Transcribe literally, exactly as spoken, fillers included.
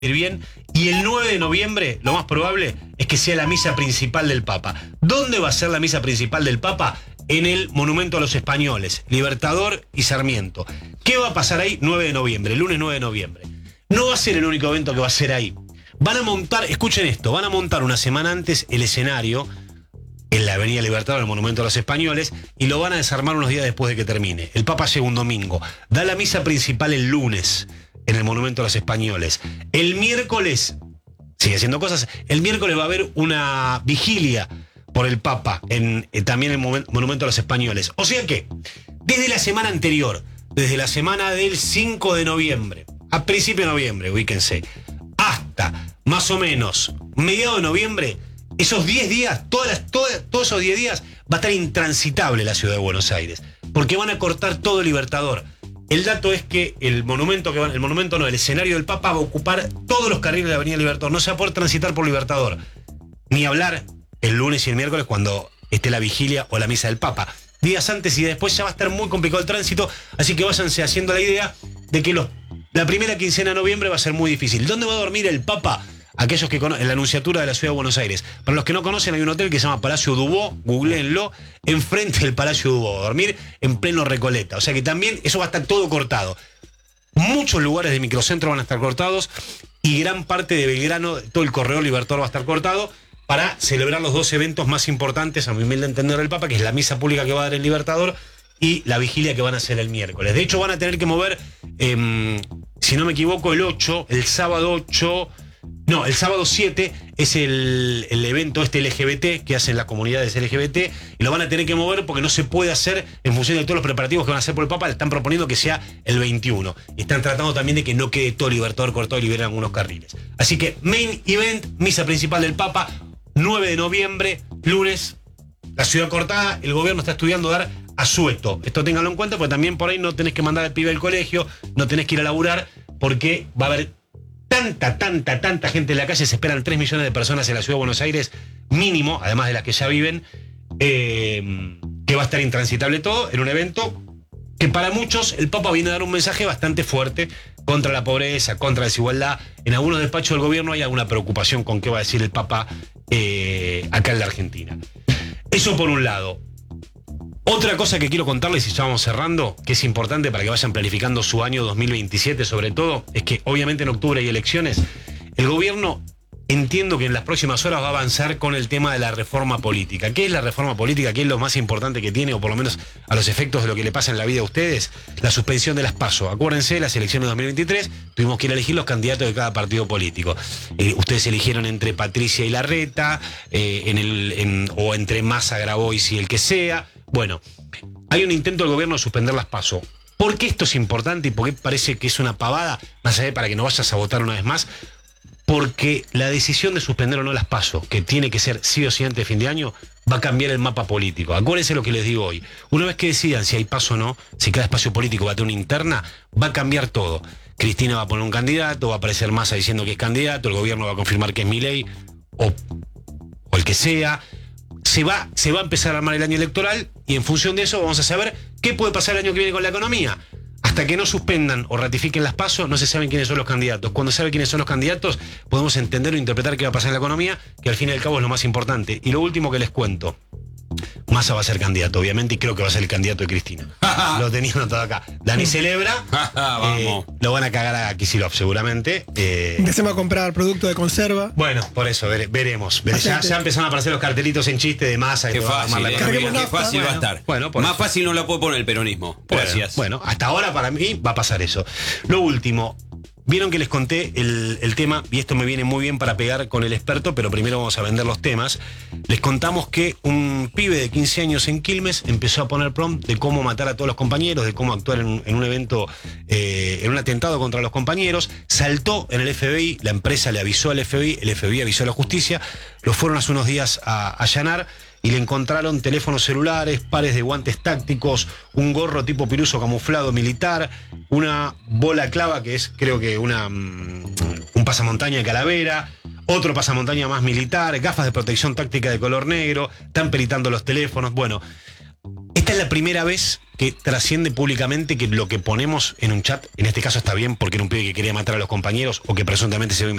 ir bien. Y el nueve de noviembre, lo más probable es que sea la misa principal del Papa. ¿Dónde va a ser la misa principal del Papa? En el Monumento a los Españoles, Libertador y Sarmiento. ¿Qué va a pasar ahí? nueve de noviembre, lunes nueve de noviembre. No va a ser el único evento que va a ser ahí. Van a montar, escuchen esto, van a montar una semana antes el escenario en la Avenida Libertador, en el Monumento a los Españoles, y lo van a desarmar unos días después de que termine. El Papa llega un domingo, da la misa principal el lunes en el Monumento a los Españoles. El miércoles, sigue haciendo cosas, el miércoles va a haber una vigilia por el Papa en eh, también en el Monumento a los Españoles. O sea que, desde la semana anterior, desde la semana del cinco de noviembre, a principio de noviembre, ubíquense, hasta más o menos mediados de noviembre, esos diez días, todas las, todas, todos esos diez días, va a estar intransitable la ciudad de Buenos Aires, porque van a cortar todo el Libertador. El dato es que el monumento, que va, el monumento no, el escenario del Papa va a ocupar todos los carriles de la Avenida Libertador. No se va a poder transitar por Libertador, ni hablar el lunes y el miércoles cuando esté la vigilia o la misa del Papa. Días antes y después ya va a estar muy complicado el tránsito, así que váyanse haciendo la idea de que los, la primera quincena de noviembre va a ser muy difícil. ¿Dónde va a dormir el Papa? Aquellos que conocen, en la Anunciatura de la Ciudad de Buenos Aires. Para los que no conocen, hay un hotel que se llama Palacio Dubó, googleenlo, enfrente del Palacio Dubó, dormir en pleno Recoleta. O sea que también eso va a estar todo cortado. Muchos lugares de microcentro van a estar cortados y gran parte de Belgrano, todo el corredor Libertador va a estar cortado para celebrar los dos eventos más importantes, a mi humilde entender, del Papa, que es la misa pública que va a dar el Libertador y la vigilia que van a hacer el miércoles. De hecho, van a tener que mover, eh, si no me equivoco, el ocho, el sábado ocho... No, el sábado siete es el, el evento este L G B T que hacen las comunidades L G B T y lo van a tener que mover porque no se puede hacer en función de todos los preparativos que van a hacer por el Papa. Le están proponiendo que sea el veintiuno. Y están tratando también de que no quede todo Libertador cortado y liberen algunos carriles. Así que main event, misa principal del Papa, nueve de noviembre, lunes, la ciudad cortada. El gobierno está estudiando dar asueto. Esto ténganlo en cuenta porque también por ahí no tenés que mandar al pibe al colegio, no tenés que ir a laburar porque va a haber tanta, tanta, tanta gente en la calle. Se esperan tres millones de personas en la ciudad de Buenos Aires, mínimo, además de las que ya viven, eh, que va a estar intransitable todo en un evento que para muchos el Papa viene a dar un mensaje bastante fuerte contra la pobreza, contra la desigualdad. En algunos despachos del gobierno hay alguna preocupación con qué va a decir el Papa eh, acá en la Argentina. Eso por un lado. Otra cosa que quiero contarles, y ya vamos cerrando, que es importante para que vayan planificando su año dos mil veintisiete sobre todo, es que obviamente en octubre hay elecciones. El gobierno, entiendo que en las próximas horas va a avanzar con el tema de la reforma política. ¿Qué es la reforma política? ¿Qué es lo más importante que tiene, o por lo menos a los efectos de lo que le pasa en la vida a ustedes? La suspensión de las PASO. Acuérdense, las elecciones de dos mil veintitrés tuvimos que ir a elegir los candidatos de cada partido político. Eh, ustedes eligieron entre Patricia y Larreta, eh, en el, en, o entre Massa, Grabois y el que sea. Bueno, hay un intento del gobierno de suspender las PASO. ¿Por qué esto es importante y por qué parece que es una pavada? Más allá de para que no vayas a votar una vez más. Porque la decisión de suspender o no las PASO, que tiene que ser sí o sí antes de fin de año, va a cambiar el mapa político. Acuérdense lo que les digo hoy. Una vez que decidan si hay PASO o no, si cada espacio político va a tener una interna, va a cambiar todo. Cristina va a poner un candidato, va a aparecer Massa diciendo que es candidato, el gobierno va a confirmar que es Milei, o, o el que sea. Se va, se va a empezar a armar el año electoral y en función de eso vamos a saber qué puede pasar el año que viene con la economía. Hasta que no suspendan o ratifiquen las PASO, no se saben quiénes son los candidatos. Cuando se sabe quiénes son los candidatos, podemos entender o interpretar qué va a pasar en la economía, que al fin y al cabo es lo más importante. Y lo último que les cuento. Massa va a ser candidato, obviamente, y creo que va a ser el candidato de Cristina. Lo tenía anotado acá. Dani celebra. eh, lo van a cagar a Kicillof, seguramente. Eh, Empecemos a comprar productos de conserva. Bueno, por eso, vere, veremos. Vere, ya, ya empezaron a aparecer los cartelitos en chiste de Massa. Qué y fácil, eh, qué fácil bueno, va a estar. Bueno, Más eso. fácil no la puede poner el peronismo. Gracias. Bueno, bueno, hasta ahora para mí va a pasar eso. Lo último. Vieron que les conté el, el tema, y esto me viene muy bien para pegar con el experto, pero primero vamos a vender los temas. Les contamos que un pibe de quince años en Quilmes empezó a poner prompt de cómo matar a todos los compañeros, de cómo actuar en, en un evento, eh, en un atentado contra los compañeros. Saltó en el F B I, la empresa le avisó al F B I, el F B I avisó a la justicia, lo fueron hace unos días a, a allanar. Y le encontraron teléfonos celulares, pares de guantes tácticos, un gorro tipo piruso camuflado militar, una bola clava que es creo que una um, un pasamontaña de calavera, otro pasamontaña más militar, gafas de protección táctica de color negro, están peritando los teléfonos. Bueno, esta Esta es la primera vez que trasciende públicamente que lo que ponemos en un chat, en este caso está bien porque era un pibe que quería matar a los compañeros o que presuntamente se iba a